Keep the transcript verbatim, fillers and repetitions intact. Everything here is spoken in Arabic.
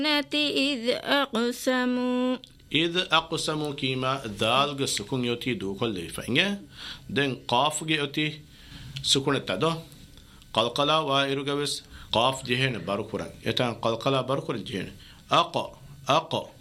إذ أقسموا إذ أقسموا كيما ذال سكون يوتي دو كل فإنه دين قاف يوتي سكون التدو قلقلا وإيرجوس قاف جهن باركوران يتان قلقلا باركور جهن أقا أقا